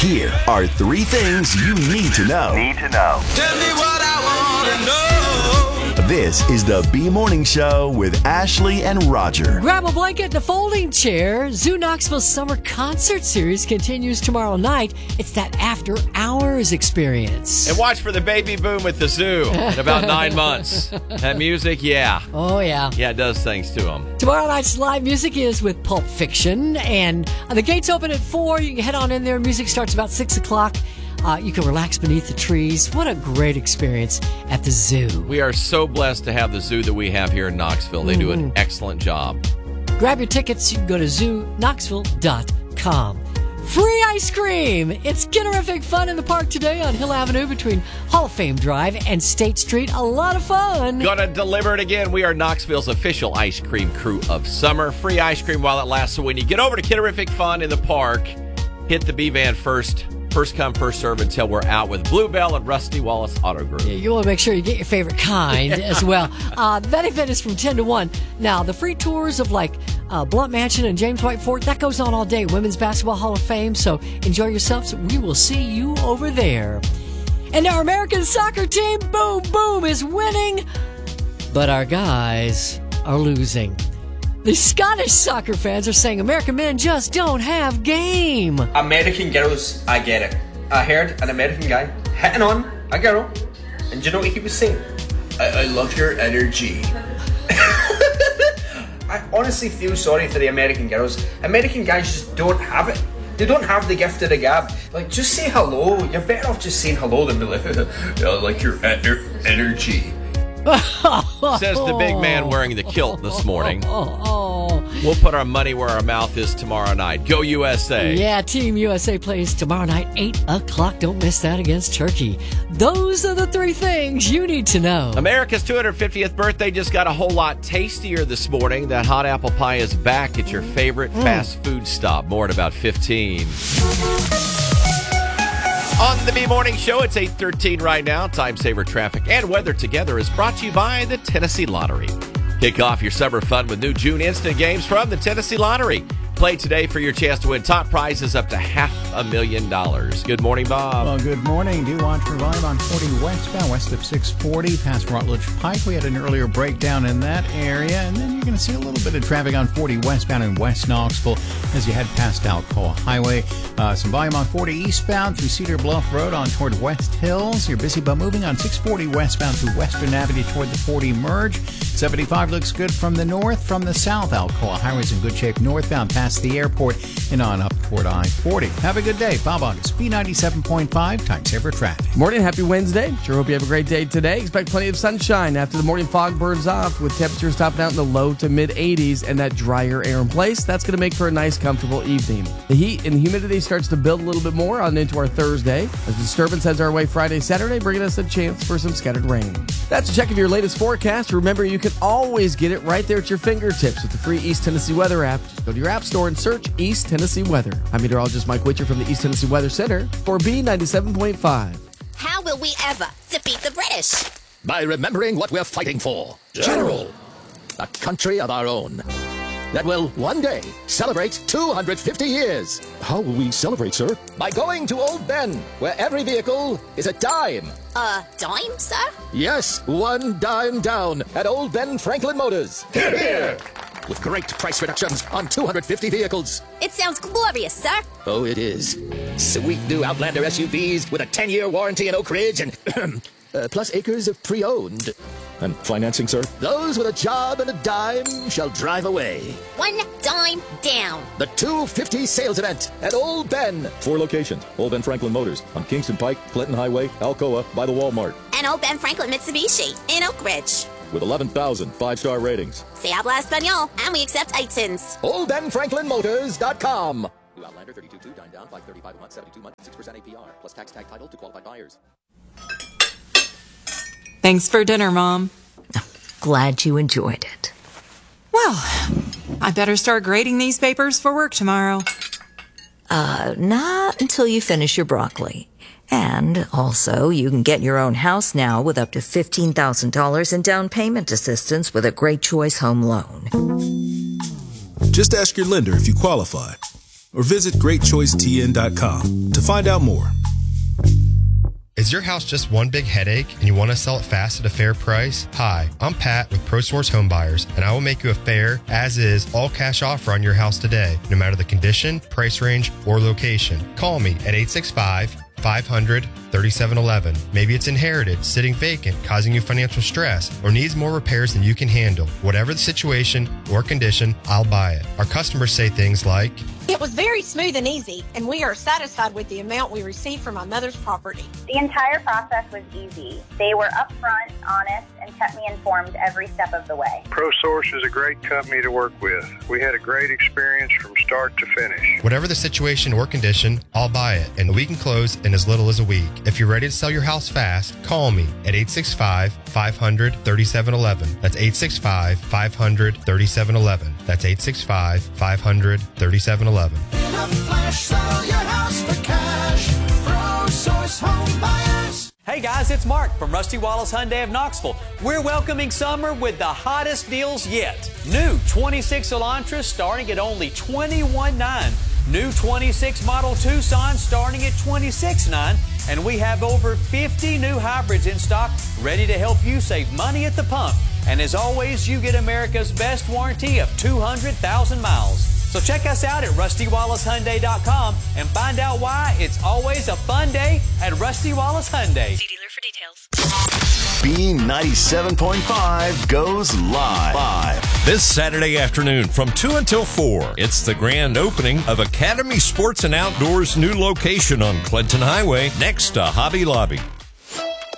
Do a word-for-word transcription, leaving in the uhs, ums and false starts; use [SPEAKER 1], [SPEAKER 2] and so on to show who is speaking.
[SPEAKER 1] Here are three things you need to know.
[SPEAKER 2] Need to know.
[SPEAKER 3] Tell me what I want to know.
[SPEAKER 1] This is the B Morning Show with Ashley and Roger.
[SPEAKER 4] Grab a blanket and a folding chair. Zoo Knoxville Summer Concert Series continues tomorrow night. It's that after hours experience.
[SPEAKER 5] And watch for the baby boom at the zoo in about nine months. That music, yeah.
[SPEAKER 4] Oh, yeah.
[SPEAKER 5] Yeah, it does things to them.
[SPEAKER 4] Tomorrow night's live music is with Pulp Fiction. And the gates open at four. You can head on in there. Music starts about six o'clock. Uh, you can relax beneath the trees. What a great experience at the zoo.
[SPEAKER 5] We are so blessed to have the zoo that we have here in Knoxville. They mm. do an excellent job.
[SPEAKER 4] Grab your tickets. You can go to zoo knoxville dot com. Free ice cream. It's Getterific fun in the park today on Hill Avenue between Hall of Fame Drive and State Street. A lot of fun.
[SPEAKER 5] Gonna deliver it again. We are Knoxville's official ice cream crew of summer. Free ice cream while it lasts. So when you get over to Getterific fun in the park, hit the B-Van first. First come, first serve until we're out with Bluebell and Rusty Wallace Auto Group.
[SPEAKER 4] Yeah, you want to make sure you get your favorite kind as well. Uh, that event is from ten to one. Now, the free tours of like uh, Blunt Mansion and James White Fort, that goes on all day. Women's Basketball Hall of Fame. So enjoy yourselves. We will see you over there. And our American soccer team, boom, boom, is winning. But our guys are losing. The Scottish soccer fans are saying American men just don't have game.
[SPEAKER 6] American girls, I get it. I heard an American guy hitting on a girl, and do you know what he was saying? I, I love your energy. I honestly feel sorry for the American girls. American guys just don't have it. They don't have the gift of the gab. Like, just say hello. You're better off just saying hello than be like, I like your ener- energy.
[SPEAKER 5] Says the big man wearing the kilt this morning. We'll put our money where our mouth is tomorrow night. Go U S A.
[SPEAKER 4] Yeah, Team U S A plays tomorrow night, eight o'clock. Don't miss that against Turkey. Those are the three things you need to know.
[SPEAKER 5] America's two hundred fiftieth birthday just got a whole lot tastier this morning. That hot apple pie is back at your favorite mm. fast food stop. More in about fifteen. On the B-Morning Show, it's eight thirteen right now. Time saver traffic and weather together is brought to you by the Tennessee Lottery. Kick off your summer fun with new June instant games from the Tennessee Lottery. Play today for your chance to win top prizes up to half a million dollars. Good morning, Bob.
[SPEAKER 7] Well, good morning. Do watch for volume on forty westbound, west of six forty, past Rutledge Pike. We had an earlier breakdown in that area, and then you're going to see a little bit of traffic on forty westbound in West Knoxville as you head past Alcoa Highway. Uh, some volume on forty eastbound through Cedar Bluff Road on toward West Hills. You're busy by moving on six forty westbound through Western Avenue toward the forty merge. seventy-five looks good from the north. From the south, Alcoa Highway's in good shape northbound past the airport and on up toward I forty. Have a good day. Bob August, B ninety-seven point five, time saver traffic.
[SPEAKER 8] Morning, happy Wednesday. Sure hope you have a great day today. Expect plenty of sunshine after the morning fog burns off with temperatures topping out in the low to mid eighties and that drier air in place. That's going to make for a nice, comfortable evening. The heat and humidity starts to build a little bit more on into our Thursday as disturbance heads our way Friday, Saturday, bringing us a chance for some scattered rain. That's a check of your latest forecast. Remember, you can always get it right there at your fingertips with the free East Tennessee Weather app. Just go to your app store and search East Tennessee Weather. I'm meteorologist Mike Witcher from the East Tennessee Weather Center for B ninety-seven point five.
[SPEAKER 9] How will we ever defeat the British?
[SPEAKER 10] By remembering what we're fighting for. General. A country of our own. That will one day celebrate two hundred fifty years.
[SPEAKER 11] How will we celebrate, sir?
[SPEAKER 10] By going to Old Ben, where every vehicle is a dime.
[SPEAKER 9] A dime, sir?
[SPEAKER 10] Yes, one dime down at Old Ben Franklin Motors.
[SPEAKER 11] Hear, hear.
[SPEAKER 10] With great price reductions on two hundred fifty vehicles.
[SPEAKER 9] It sounds glorious, sir.
[SPEAKER 10] Oh, it is. Sweet new Outlander S U Vs with a ten-year warranty in Oak Ridge and uh, plus acres of pre-owned.
[SPEAKER 11] And financing, sir?
[SPEAKER 10] Those with a job and a dime shall drive away.
[SPEAKER 9] One dime down.
[SPEAKER 10] The two fifty sales event at Old Ben.
[SPEAKER 11] Four locations. Old Ben Franklin Motors on Kingston Pike, Clinton Highway, Alcoa, by the Walmart.
[SPEAKER 9] And Old Ben Franklin Mitsubishi in Oak Ridge.
[SPEAKER 11] With eleven thousand five-star ratings.
[SPEAKER 9] Se habla español, and we accept iTunes.
[SPEAKER 10] Old Ben Franklin Motors dot com.
[SPEAKER 12] New Outlander thirty-two two, dime down, five thirty-five a month, seventy-two months, six percent A P R, plus tax tag title to qualified buyers.
[SPEAKER 13] Thanks for dinner, Mom.
[SPEAKER 14] Glad you enjoyed it.
[SPEAKER 13] Well, I better start grading these papers for work tomorrow.
[SPEAKER 14] Uh, not until you finish your broccoli. And also, you can get your own house now with up to fifteen thousand dollars in down payment assistance with a Great Choice Home Loan.
[SPEAKER 15] Just ask your lender if you qualify.
[SPEAKER 2] or visit great choice t n dot com to find out more.
[SPEAKER 15] Is your house just one big headache and you want to sell it fast at a fair price? Hi, I'm Pat with ProSource Home Buyers, and I will make you a fair, as-is, all-cash offer on your house today, no matter the condition, price range, or location. Call me at eight six five, five hundred, thirty-seven eleven. Maybe it's inherited, sitting vacant, causing you financial stress, or needs more repairs than you can handle. Whatever the situation or condition, I'll buy it. Our customers say things like,
[SPEAKER 16] "It was very smooth and easy, and we are satisfied with the amount we received from my mother's property."
[SPEAKER 17] The entire process was easy. They were upfront, honest, and kept me informed every step of the way.
[SPEAKER 18] ProSource is a great company to work with. We had a great experience from start to finish.
[SPEAKER 15] Whatever the situation or condition, I'll buy it, and we can close in as little as a week. If you're ready to sell your house fast, call me at eight six five, five hundred, thirty-seven eleven. That's eight six five, five hundred, thirty-seven eleven. That's eight six five, five hundred, thirty-seven eleven.
[SPEAKER 3] In a flash, sell your house for cash. ProSource Home Buyers.
[SPEAKER 19] Hey guys, it's Mark from Rusty Wallace Hyundai of Knoxville. We're welcoming summer with the hottest deals yet. New twenty-six Elantras starting at only twenty-one nine. New twenty-six model Tucson starting at twenty-six nine. And we have over fifty new hybrids in stock ready to help you save money at the pump. And as always, you get America's best warranty of two hundred thousand miles. So check us out at rusty wallace hyundai dot com and find out why it's always a fun day at Rusty Wallace Hyundai.
[SPEAKER 9] See dealer for details.
[SPEAKER 1] B ninety-seven point five goes live. live.
[SPEAKER 20] This Saturday afternoon from two until four, it's the grand opening of Academy Sports and Outdoors' new location on Clinton Highway next to Hobby Lobby.